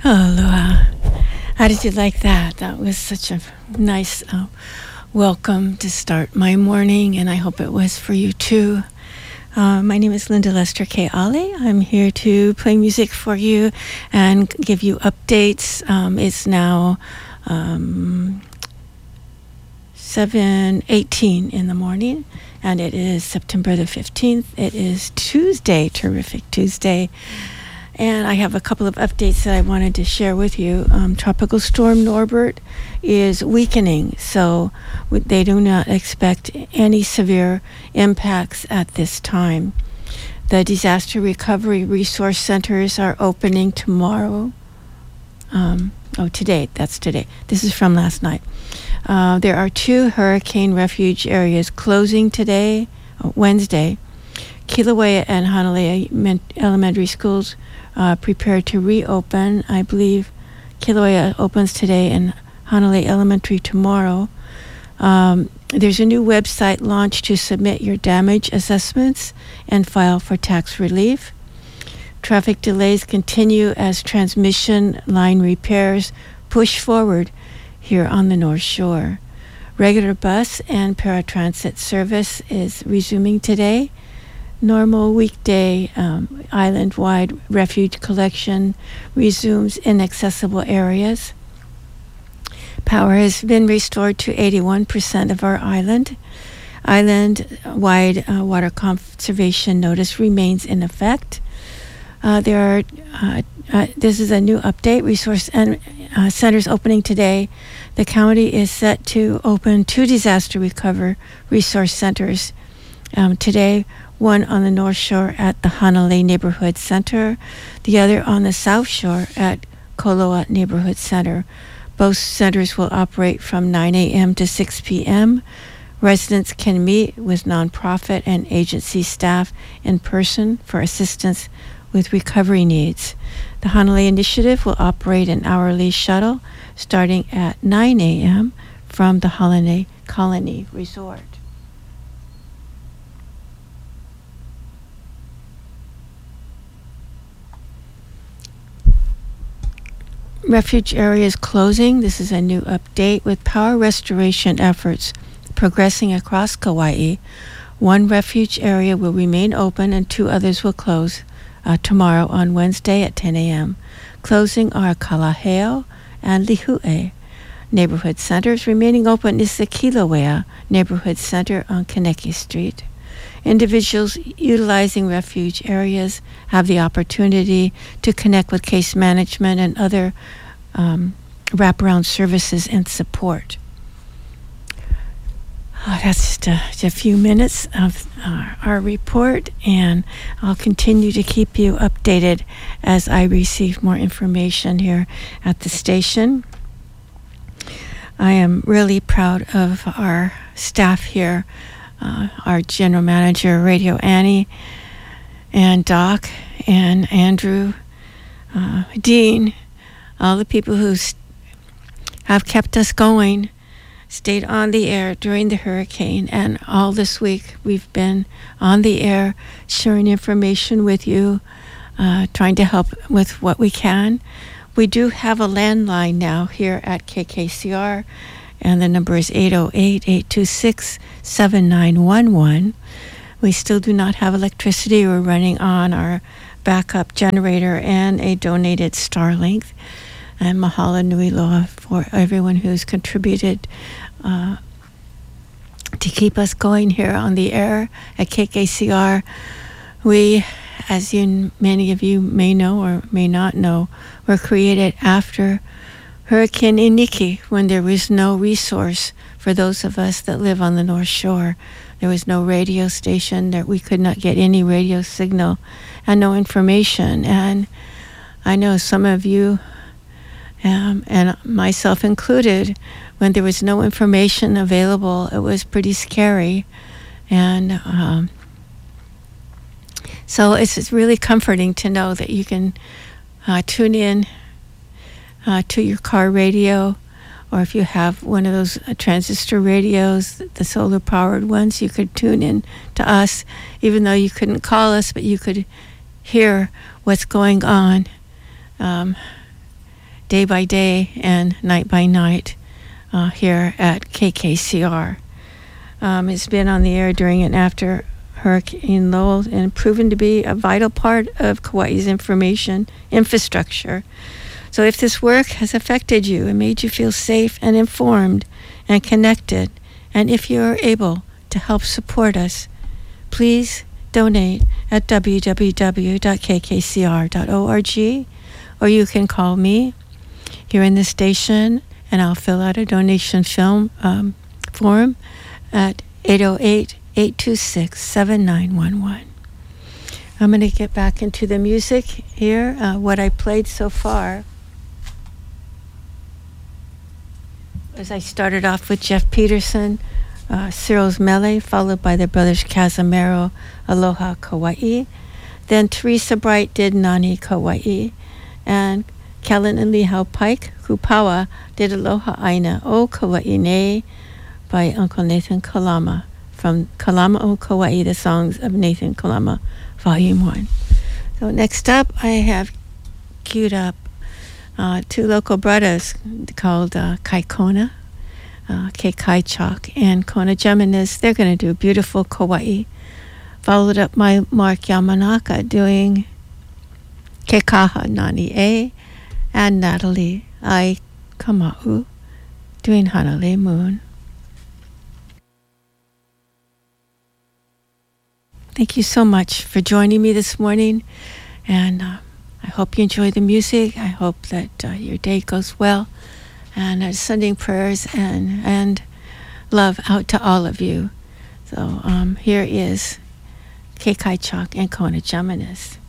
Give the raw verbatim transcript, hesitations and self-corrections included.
Aloha. How did you like that? That was such a nice uh, welcome to start my morning, and I hope it was for you too. Uh, my name is Linda Lester K. Ali. I'm here to play music for you and give you updates. Um, it's now um, seven eighteen in the morning, and it is September the fifteenth. It is Tuesday, terrific Tuesday. And I have a couple of updates that I wanted to share with you. Um, Tropical Storm Norbert is weakening, so they do not expect any severe impacts at this time. The disaster recovery resource centers are opening tomorrow. Um, oh, today. That's today. This is from last night. Uh, there are two hurricane refuge areas closing today, uh, Wednesday. Kilauea and Hanalei Elementary Schools uh, prepared to reopen. I believe Kilauea opens today and Hanalei Elementary tomorrow. Um, there's a new website launched to submit your damage assessments and file for tax relief. Traffic delays continue as transmission line repairs push forward here on the North Shore. Regular bus and paratransit service is resuming today. Normal weekday um, island-wide refuge collection resumes in accessible areas. Power has been restored to eighty-one percent of our island. Island-wide uh, water conservation notice remains in effect. Uh, there are. Uh, uh, this is a new update. Resource and uh, centers opening today. The county is set to open two disaster recovery resource centers um, today. One on the North Shore at the Hanalei Neighborhood Center, the other on the South Shore at Koloa Neighborhood Center. Both centers will operate from nine a.m. to six p.m. Residents can meet with nonprofit and agency staff in person for assistance with recovery needs. The Hanalei Initiative will operate an hourly shuttle starting at nine a.m. from the Hanalei Colony Resort. Refuge areas closing. This is a new update with power restoration efforts progressing across Kauai. One refuge area will remain open and two others will close uh, tomorrow on Wednesday at ten a.m. Closing are Kalaheo and Lihue. Neighborhood centers remaining open is the Kilauea Neighborhood Center on Kaneki Street. Individuals utilizing refuge areas have the opportunity to connect with case management and other um, wraparound services and support. Oh, that's just a, just a few minutes of our, our report, and I'll continue to keep you updated as I receive more information here at the station. I am really proud of our staff here. Uh, our general manager, Radio Annie, and Doc, and Andrew, uh, Dean, all the people who st- have kept us going, stayed on the air during the hurricane, and all this week we've been on the air sharing information with you, uh, trying to help with what we can. We do have a landline now here at K K C R, and the number is eight oh eight, eight two six, seven nine one one. We still do not have electricity. We're running on our backup generator and a donated Starlink. And mahalo nui loa for everyone who's contributed uh, to keep us going here on the air at K K C R. We, as you, many of you may know or may not know, were created after Hurricane Iniki, when there was no resource for those of us that live on the North Shore. There was no radio station, that we could not get any radio signal and no information. And I know some of you, um, and myself included, when there was no information available, it was pretty scary. And um, so it's, it's really comforting to know that you can uh, tune in Uh, to your car radio, or if you have one of those uh, transistor radios, the solar powered ones, you could tune in to us, even though you couldn't call us, but you could hear what's going on. Um, day by day and night by night uh, here at K K C R. Um, it's been on the air during and after Hurricane Lowell and proven to be a vital part of Kauai's information infrastructure. So if this work has affected you and made you feel safe and informed and connected, and if you're able to help support us, please donate at w w w dot k k c r dot org, or you can call me here in the station and I'll fill out a donation film um, form at eight oh eight, eight two six, seven nine one one. I'm going to get back into the music here, uh, what I played so far. As I started off with Jeff Peterson, uh, Cyril's Mele, followed by the brothers Casimiro, Aloha Kauai. Then Teresa Bright did Nani Kauai, and Kellen and Lehau Pike, Kupawa, did Aloha Aina o Kauai Nei by Uncle Nathan Kalama from Kalama o Kauai, the Songs of Nathan Kalama, Volume one. So next up, I have queued up Uh, two local brothers called uh, Kai Kona, uh, Ke Kai Chalk, and Kona Geminis. They're going to do beautiful Kauai. Followed up by Mark Yamanaka doing Ke Kaha Nani E, and Natalie Ai Kamau doing Hanale Moon. Thank you so much for joining me this morning, and uh, I hope you enjoy the music. I hope that uh, your day goes well. And uh, sending prayers and, and love out to all of you. So um, here is Ke Kai Chalk and Kona Geminis.